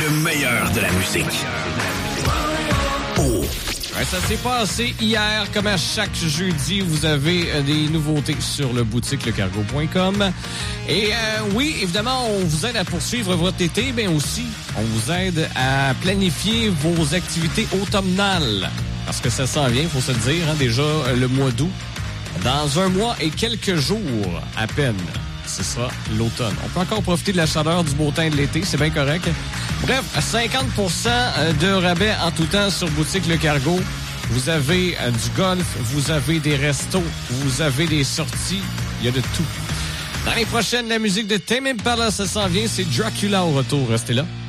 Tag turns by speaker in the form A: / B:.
A: Le meilleur de la musique.
B: Ouais, ça s'est passé hier, comme à chaque jeudi, vous avez des nouveautés sur le boutique lecargo.com. Et oui, évidemment, on vous aide à poursuivre votre été, mais aussi, on vous aide à planifier vos activités automnales. Parce que ça s'en vient, il faut se le dire, hein, déjà le mois d'août. Dans un mois et quelques jours à peine, ce sera l'automne. On peut encore profiter de la chaleur, du beau temps de l'été, c'est bien correct. Bref, 50% de rabais en tout temps sur Boutique Le Cargo. Vous avez du golf, vous avez des restos, vous avez des sorties, il y a de tout. Dans les prochaines, la musique de Tame Impala, ça s'en vient, c'est Dracula au retour. Restez là.